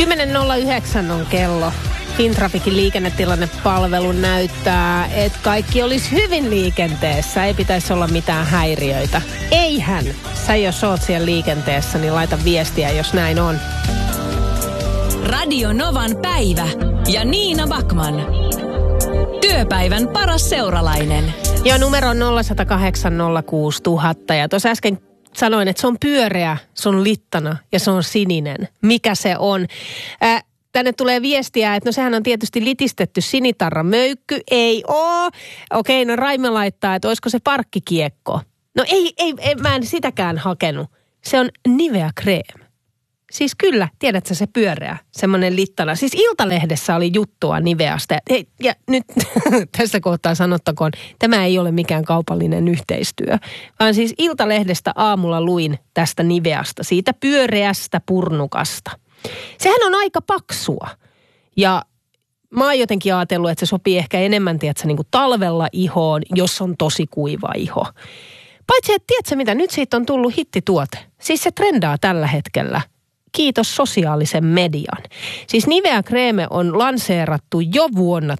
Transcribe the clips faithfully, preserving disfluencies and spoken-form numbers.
kymmenen nolla yhdeksän on kello. Fintrafikin liikennetilannepalvelu näyttää, että kaikki olisi hyvin liikenteessä. Ei pitäisi olla mitään häiriöitä. Eihän. Sä jos oot siellä liikenteessä, niin laita viestiä, jos näin on. Radio Novan päivä ja Niina Backman. Työpäivän paras seuralainen. Joo, numero on nolla yksi nolla kahdeksan nolla kuusi nolla nolla nolla. Ja tuossa äsken sanoin, että se on pyöreä, se on littana ja se on sininen. Mikä se on? Äh, tänne tulee viestiä, että no sehän on tietysti litistetty sinitarra möykky. Ei oo. Okei, no Raime laittaa, että olisiko se parkkikiekko. No ei, ei, ei mä en sitäkään hakenut. Se on Nivea Creme. Siis kyllä, tiedätkö se pyöreä, semmoinen littana. Siis Iltalehdessä oli juttua Niveasta. Hei, ja nyt tässä kohtaa sanottakoon, tämä ei ole mikään kaupallinen yhteistyö. Vaan siis Iltalehdestä aamulla luin tästä Niveasta, siitä pyöreästä purnukasta. Sehän on aika paksua. Ja mä oon jotenkin ajatellut, että se sopii ehkä enemmän, tiedätkö, niin kuin talvella ihoon, jos on tosi kuiva iho. Paitsi, että tiedätkö mitä, nyt siitä on tullut hittituote. Siis se trendaa tällä hetkellä. Kiitos sosiaalisen median. Siis Nivea Creme on lanseerattu jo vuonna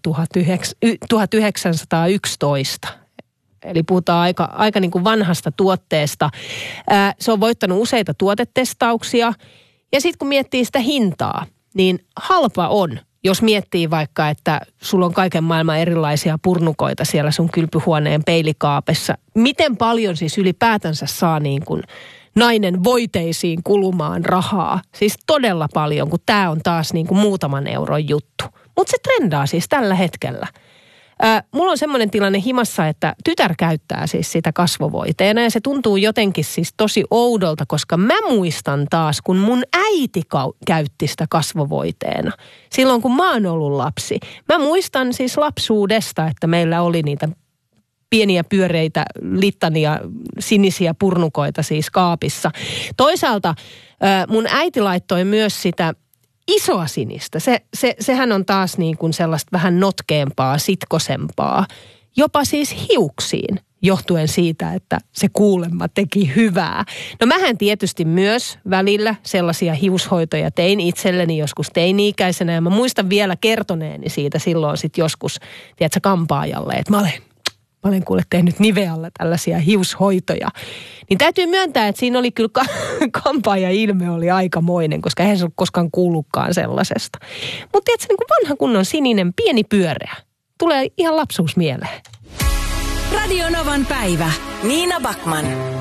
tuhatyhdeksänsataayksitoista. Eli puhutaan aika, aika niin kuin vanhasta tuotteesta. Ää, se on voittanut useita tuotetestauksia. Ja sitten kun miettii sitä hintaa, niin halpa on. Jos miettii vaikka, että sulla on kaiken maailman erilaisia purnukoita siellä sun kylpyhuoneen peilikaapessa. Miten paljon siis ylipäätänsä saa niin kuin nainen voiteisiin kulumaan rahaa? Siis todella paljon, kun tämä on taas niin kuin muutaman euron juttu. Mutta se trendaa siis tällä hetkellä. Äh, mulla on semmoinen tilanne himassa, että tytär käyttää siis sitä kasvovoiteena ja se tuntuu jotenkin siis tosi oudolta, koska mä muistan taas, kun mun äiti kau- käytti sitä kasvovoiteena. Silloin kun mä oon ollut lapsi. Mä muistan siis lapsuudesta, että meillä oli niitä pieniä pyöreitä littania sinisiä purnukoita siis kaapissa. Toisaalta äh, mun äiti laittoi myös sitä isoa sinistä. Se, se, sehän on taas niin kuin sellaista vähän notkeampaa, sitkosempaa. Jopa siis hiuksiin, johtuen siitä, että se kuulemma teki hyvää. No mähän tietysti myös välillä sellaisia hiushoitoja tein itselleni joskus teini-ikäisenä. Ja mä muistan vielä kertoneeni siitä silloin sitten joskus, tiedätkö, kampaajalle, että mä olen... Mä olen kuule tehnyt Nivealla tällaisia hiushoitoja. Niin täytyy myöntää, että siinä oli kyllä ka- kampaaja ilme oli aikamoinen, koska eihän se ollut koskaan kuullutkaan sellaisesta. Mutta tiedätkö, niin kuin vanha kunnon sininen, pieni pyöreä. Tulee ihan lapsuus mieleen. Radio Novan päivä. Niina Backman.